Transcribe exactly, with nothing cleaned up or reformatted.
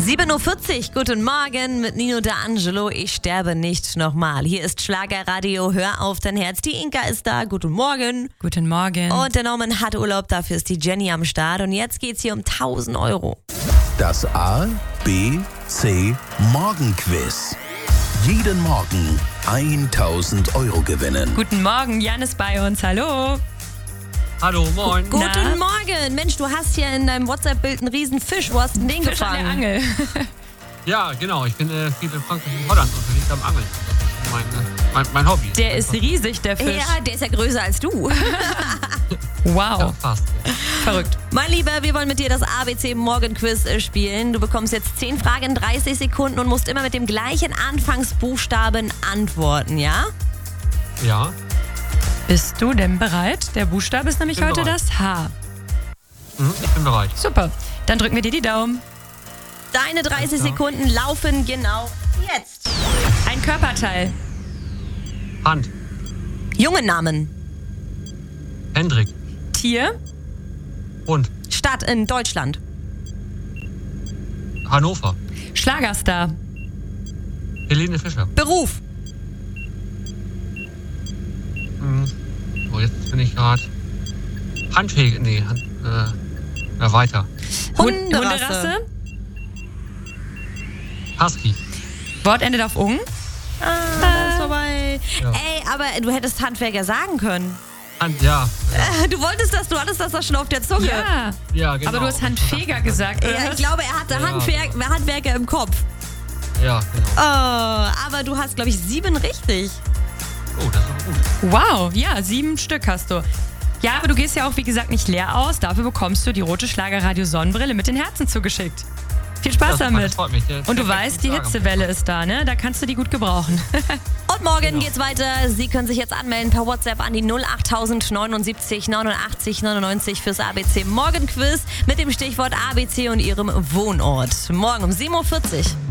sieben Uhr vierzig, guten Morgen mit Nino D'Angelo. Ich sterbe nicht nochmal. Hier ist Schlagerradio, hör auf dein Herz. Die Inka ist da, guten Morgen. Guten Morgen. Und der Norman hat Urlaub, dafür ist die Jenny am Start. Und jetzt geht's hier um tausend Euro. Das A, B, C Morgenquiz. Jeden Morgen tausend Euro gewinnen. Guten Morgen, Jan ist bei uns. Hallo. Hallo, moin. Guten Na? Morgen. Mensch, du hast hier in deinem WhatsApp-Bild einen riesen Fisch. Wo hast du den Fisch an der gefangen? Angel. Ja, genau. Ich bin äh, viel in Frankreich und Holland unterwegs am Angeln. Das ist mein, äh, mein, mein Hobby. Der ist riesig, der Fisch. Ja, der ist ja größer als du. Wow. Ja, fast. Ja. Verrückt. Mein Lieber, wir wollen mit dir das A B C Morgenquiz äh, spielen. Du bekommst jetzt zehn Fragen in dreißig Sekunden und musst immer mit dem gleichen Anfangsbuchstaben antworten, ja? Ja. Bist du denn bereit? Der Buchstabe ist nämlich Bin heute bereit. das H. Mhm, ich bin bereit. Super. Dann drücken wir dir die Daumen. Deine dreißig klar. Sekunden laufen genau jetzt. Ein Körperteil. Hand. Jungen Namen. Hendrik. Tier. Hund. Stadt in Deutschland. Hannover. Schlagerstar. Helene Fischer. Beruf. Mhm. So, jetzt bin ich gerade. Handfähig. Nee, Hand, äh, na, weiter. Hund- Hunderasse. Husky. Wort endet auf ung. Ah, ist vorbei. Ja. Ey, aber du hättest Handwerker sagen können. Hand, ja. Ja, Äh, Du wolltest das, du hattest das doch schon auf der Zunge. Ja. ja genau. Aber du hast Handfeger gesagt. Ja, ich glaube, er hatte Ja. Handwerk, Handwerker im Kopf. Ja, genau. Oh, aber du hast, glaube ich, sieben richtig. Oh, das ist aber gut. Wow, ja, sieben Stück hast du. Ja, aber du gehst ja auch, wie gesagt, nicht leer aus. Dafür bekommst du die rote Schlagerradio-Sonnenbrille mit den Herzen zugeschickt. Viel Spaß Ja, super, damit. das freut mich. Der- Und du der- weißt, die der- Hitzewelle ist da, ne? Da kannst du die gut gebrauchen. Und morgen Genau. geht's weiter. Sie können sich jetzt anmelden per WhatsApp an die null acht neunundsiebzig neunundachtzig neunundneunzig fürs A B C Morgenquiz mit dem Stichwort A B C und Ihrem Wohnort. Morgen um sieben Uhr vierzig.